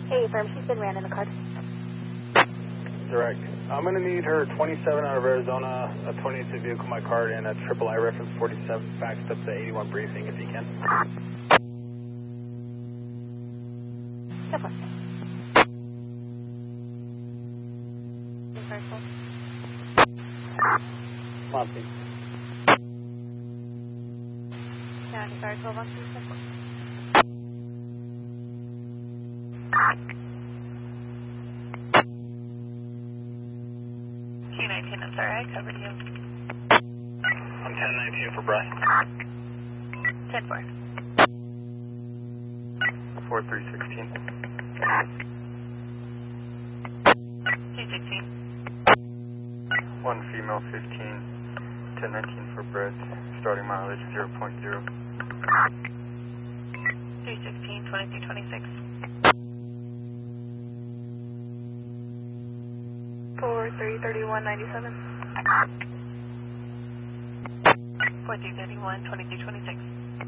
Hey, firm, she's been ran in the card. Direct. I'm going to need her 27 out of Arizona, a 22 vehicle, my card, and a III reference 47 faxed up to 81 briefing if you can. No problem. Monty. County Guard 12 on 3 Q19, I'm sorry, I covered you. I'm 1019 for breath. 10-4. 4316. 216. 1 female 15, 1019 for breath, starting mileage 0.0. 316, 2326. 4331.97. 4331, 2226.